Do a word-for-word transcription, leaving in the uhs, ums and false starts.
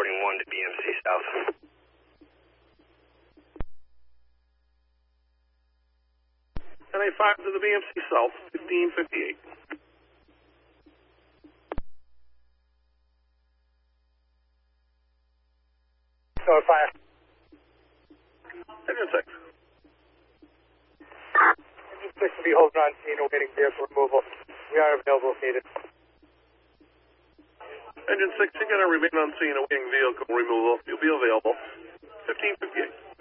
reporting one to B M C South. ten A five to the B M C South, fifteen fifty-eight. So fire. Engine six. Engine six will be holding on scene awaiting vehicle removal. We are available if needed. Engine six, you're going to remain on scene awaiting vehicle removal. You'll be available. fifteen fifty-eight.